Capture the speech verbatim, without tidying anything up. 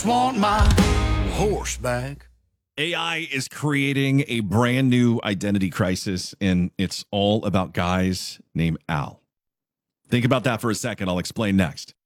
Want my horse back. A I is creating a brand new identity crisis, and it's all about guys named Al. Think about that for a second. I'll explain next.